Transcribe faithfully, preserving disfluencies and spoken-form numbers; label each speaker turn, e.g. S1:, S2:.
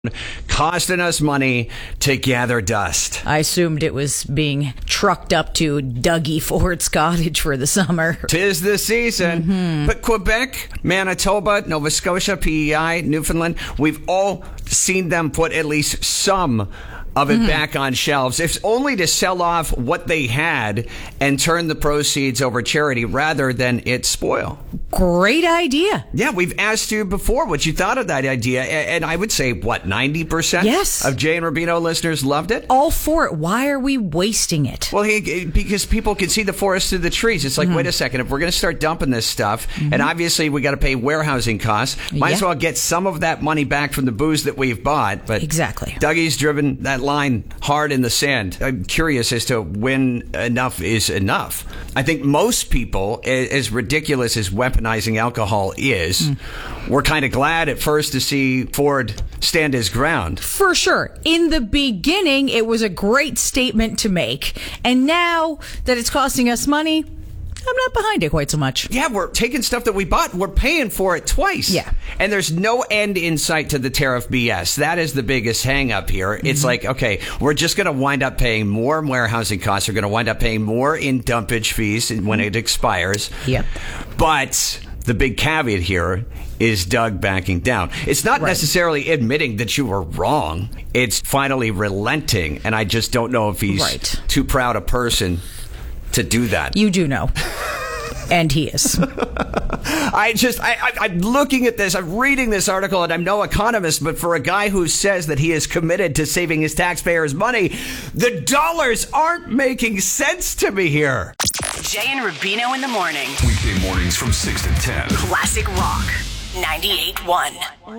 S1: costing us money to gather dust.
S2: I assumed it was being trucked up to Dougie Ford's cottage for the summer.
S1: Tis the season. Mm-hmm. But Quebec, Manitoba, Nova Scotia, P E I, Newfoundland, we've all seen them put at least some of it mm-hmm. back on shelves, if only to sell off what they had and turn the proceeds over charity rather than it spoil.
S2: Great idea.
S1: Yeah, we've asked you before what you thought of that idea, and I would say, what, ninety percent
S2: yes.
S1: of Jay and Rubino listeners loved it?
S2: All for it. Why are we wasting it?
S1: Well, he, because people can see the forest through the trees. It's like, mm-hmm. wait a second, if we're going to start dumping this stuff, mm-hmm. and obviously we got to pay warehousing costs, might yeah. as well get some of that money back from the booze that we've bought. But
S2: exactly.
S1: Dougie's driven that line hard in the sand. I'm curious as to when enough is enough. I think most people, as ridiculous as weaponizing alcohol is, mm. we're kind of glad at first to see Ford stand his ground.
S2: For sure. In the beginning, it was a great statement to make. And now that it's costing us money, I'm not behind it quite so much.
S1: Yeah, we're taking stuff that we bought. We're paying for it twice.
S2: Yeah.
S1: And there's no end in sight to the tariff B S. That is the biggest hang up here. Mm-hmm. It's like, okay, we're just going to wind up paying more in warehousing costs. We're going to wind up paying more in dumpage fees when it expires.
S2: Yep.
S1: But the big caveat here is Doug backing down. It's not right. necessarily admitting that you were wrong. It's finally relenting. And I just don't know if he's
S2: right.
S1: too proud a person to do that.
S2: You do know. And he is.
S1: I just, I, I, I'm looking at this, I'm reading this article, and I'm no economist, but for a guy who says that he is committed to saving his taxpayers' money, the dollars aren't making sense to me here.
S3: Jay and Rubino in the morning.
S4: Weekday mornings from six to ten.
S3: Classic Rock ninety-eight point one.